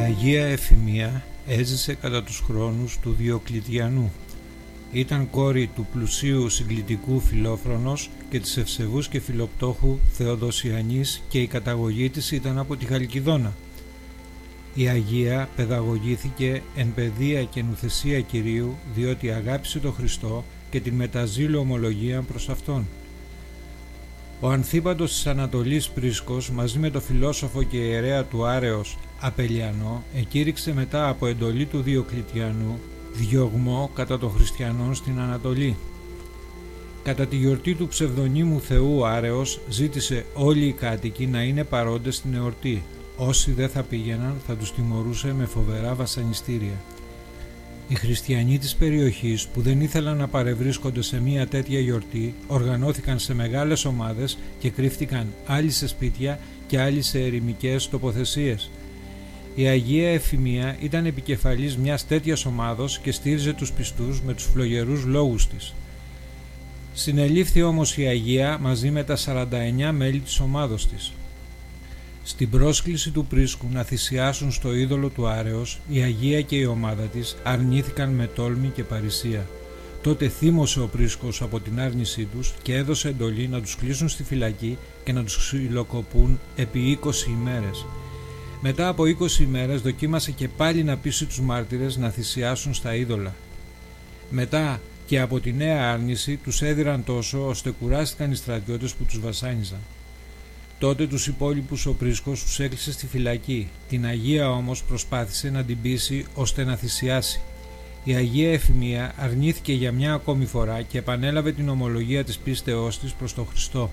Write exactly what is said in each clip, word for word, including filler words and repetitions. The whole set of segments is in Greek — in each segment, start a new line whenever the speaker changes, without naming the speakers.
Αγία Εφημία έζησε κατά τους χρόνους του Διοκλητιανού. Ήταν κόρη του πλουσίου συγκλητικού Φιλόφρονος και της ευσεβούς και φιλοπτόχου Θεοδοσιανής και η καταγωγή της ήταν από τη Χαλκιδόνα. Η Αγία παιδαγωγήθηκε εν παιδεία και νουθεσία Κυρίου, διότι αγάπησε τον Χριστό και την μεταζήλου ομολογία προς Αυτόν. Ο Ανθίπαντος της Ανατολής Πρίσκος, μαζί με το φιλόσοφο και ιερέα του Άρεος Απελιανό, εκήρυξε μετά από εντολή του Διοκλητιανού διωγμό κατά των χριστιανών στην Ανατολή. Κατά τη γιορτή του ψευδονύμου Θεού Άρεος ζήτησε όλοι οι κάτοικοι να είναι παρόντες στην εορτή. Όσοι δεν θα πήγαιναν θα τους τιμωρούσε με φοβερά βασανιστήρια. Οι χριστιανοί της περιοχής που δεν ήθελαν να παρευρίσκονται σε μια τέτοια γιορτή οργανώθηκαν σε μεγάλες ομάδες και κρύφτηκαν άλλοι σε σπίτια και άλλοι σε ερημικές τοποθεσίες. Η Αγία Εφημία ήταν επικεφαλής μιας τέτοιας ομάδος και στήριζε τους πιστούς με τους φλογερούς λόγους της. Συνελήφθη όμως η Αγία μαζί με τα σαράντα εννέα μέλη της ομάδος της. Στην πρόσκληση του Πρίσκου να θυσιάσουν στο είδωλο του Άρεος, η Αγία και η ομάδα της αρνήθηκαν με τόλμη και παρησία. Τότε θύμωσε ο Πρίσκος από την άρνησή τους και έδωσε εντολή να τους κλείσουν στη φυλακή και να τους ξυλοκοπούν επί είκοσι ημέρες. Μετά από είκοσι ημέρες δοκίμασε και πάλι να πείσει τους μάρτυρες να θυσιάσουν στα είδωλα. Μετά και από τη νέα άρνηση τους έδιραν τόσο ώστε κουράστηκαν οι στρατιώτες που τους βασάνιζαν. Τότε τους υπόλοιπους ο Πρίσκος τους έκλεισε στη φυλακή. Την Αγία όμως προσπάθησε να την πείσει ώστε να θυσιάσει. Η Αγία Εφημία αρνήθηκε για μια ακόμη φορά και επανέλαβε την ομολογία της πίστεώς της προς τον Χριστό.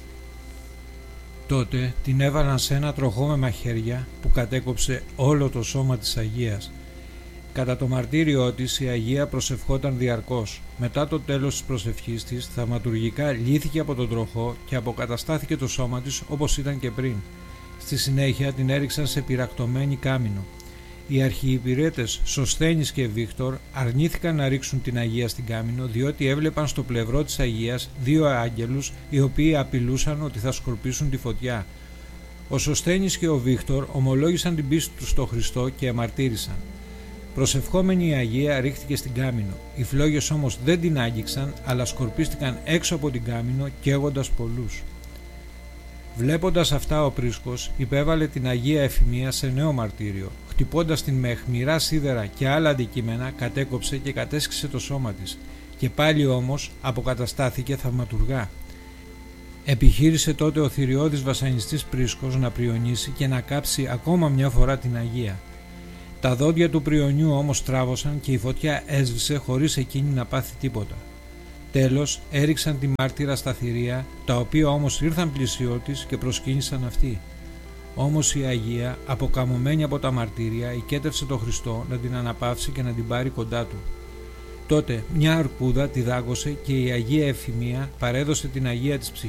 Τότε την έβαλαν σε ένα τροχό με μαχαίρια που κατέκοψε όλο το σώμα της Αγίας. Κατά το μαρτύριό της η Αγία προσευχόταν διαρκώς. Μετά το τέλος της προσευχής της θαυματουργικά λύθηκε από τον τροχό και αποκαταστάθηκε το σώμα της όπως ήταν και πριν. Στη συνέχεια την έριξαν σε πυρακτωμένη κάμινο. Οι αρχιυπηρέτες Σωσθένης και Βίκτορ αρνήθηκαν να ρίξουν την Αγία στην κάμινο διότι έβλεπαν στο πλευρό της Αγίας δύο άγγελους οι οποίοι απειλούσαν ότι θα σκορπίσουν τη φωτιά. Ο Σωσθένης και ο Βίκτορ ομολόγησαν την πίστη τους στο Χριστό και αμαρτύρησαν. Προσευχόμενη η Αγία ρίχθηκε στην κάμινο. Οι φλόγες όμως δεν την άγγιξαν, αλλά σκορπίστηκαν έξω από την κάμινο καίγοντας πολλούς. Βλέποντας αυτά ο Πρίσκος υπέβαλε την Αγία Εφημία σε νέο μαρτύριο. Χτυπώντας την με αιχμηρά σίδερα και άλλα αντικείμενα κατέκοψε και κατέσχισε το σώμα της. Και πάλι όμως αποκαταστάθηκε θαυματουργά. Επιχείρησε τότε ο θηριώδης βασανιστής Πρίσκος να πριονίσει και να κάψει ακόμα μια φορά την Αγία. Τα δόντια του πριονιού όμως τράβωσαν και η φωτιά έσβησε χωρίς εκείνη να πάθει τίποτα. Τέλος έριξαν τη μάρτυρα στα θηρία, τα οποία όμως ήρθαν πλησιό της και προσκύνησαν αυτή. Όμως η Αγία, αποκαμωμένη από τα μαρτύρια, οικέτευσε τον Χριστό να την αναπαύσει και να την πάρει κοντά του. Τότε μια αρκούδα τη δάγκωσε και η Αγία Εφημία παρέδωσε την Αγία της ψυχή